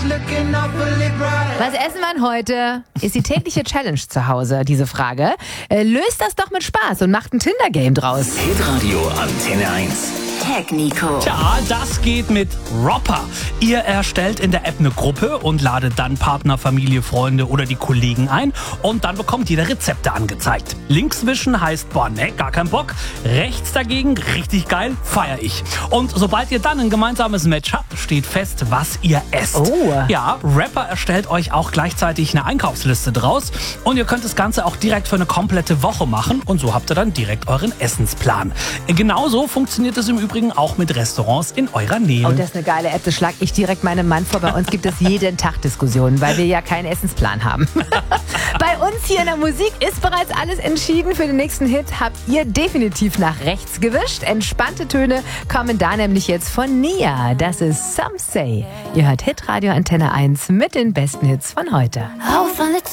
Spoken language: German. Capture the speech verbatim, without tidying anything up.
Was essen wir heute? Ist die tägliche Challenge zu Hause, diese Frage. Äh, löst das doch mit Spaß und macht ein Tinder-Game draus. Hitradio Antenne eins. Tag Nico. Tja, das geht mit Ropper. Ihr erstellt in der App eine Gruppe und ladet dann Partner, Familie, Freunde oder die Kollegen ein und dann bekommt jeder Rezepte angezeigt. Links wischen heißt, boah, ne, gar kein Bock. Rechts dagegen, richtig geil, feier ich. Und sobald ihr dann ein gemeinsames Match habt, steht fest, was ihr esst. Oh. Ja, Rapper erstellt euch auch gleichzeitig eine Einkaufsliste draus und ihr könnt das Ganze auch direkt für eine komplette Woche machen und so habt ihr dann direkt euren Essensplan. Genauso funktioniert es im Übrigen auch mit Restaurants in eurer Nähe. Oh, das ist eine geile App. Das schlage ich direkt meinem Mann vor. Bei uns gibt es jeden Tag Diskussionen, weil wir ja keinen Essensplan haben. Bei uns hier in der Musik ist bereits alles entschieden. Für den nächsten Hit habt ihr definitiv nach rechts gewischt. Entspannte Töne kommen da nämlich jetzt von Nia. Das ist Some Say. Ihr hört Hitradio Antenne eins mit den besten Hits von heute. Auf alle